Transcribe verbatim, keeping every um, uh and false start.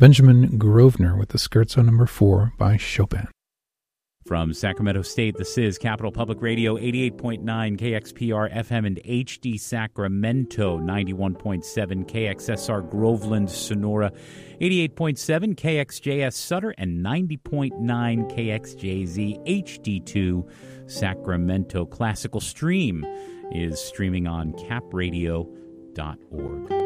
Benjamin Grosvenor with the Scherzo number four by Chopin. From Sacramento State, this is Capital Public Radio, eighty-eight point nine K X P R F M and H D Sacramento, ninety-one point seven K X S R Groveland, Sonora, eighty-eight point seven K X J S Sutter, and ninety point nine K X J Z H D two Sacramento. Classical Stream is streaming on cap radio dot org.